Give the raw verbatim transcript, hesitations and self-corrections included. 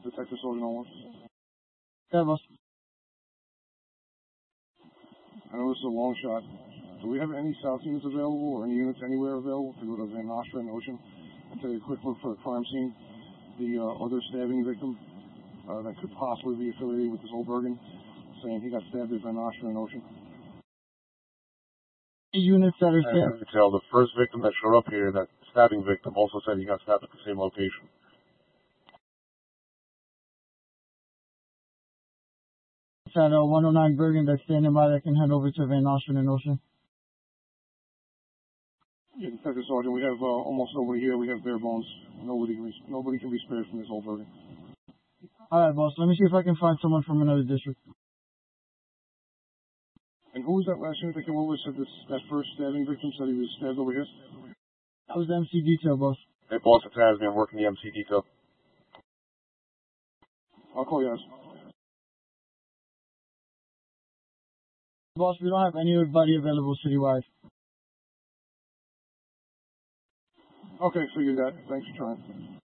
Detective Sergeant Owens. Yeah, boss. I know this is a long shot. Do we have any south units available or any units anywhere available to go to Van Nostrand and Ocean and take a quick look for a crime scene? The uh, other stabbing victim uh, that could possibly be affiliated with this Obergen, saying he got stabbed at Van Nostrand and Ocean. Units that are stabbed. I can tell the first victim that showed up here, that stabbing victim, also said he got stabbed at the same location. It's at uh, one oh nine Bergen that's standing by that can head over to Van Nostrand and Ocean. Yeah, Detective Sergeant, we have uh, almost nobody here. We have bare bones. Nobody can be, nobody can be spared from this Obergen. All right, boss. Let me see if I can find someone from another district. And who was that last unit that came over and said this, that first stabbing victim said he was stabbed over here? That was the M C detail, boss. Hey, boss, it's Azmi. I'm working the M C detail. I'll call you guys. Boss, we don't have anybody available citywide. Okay, figured that. Thanks for trying.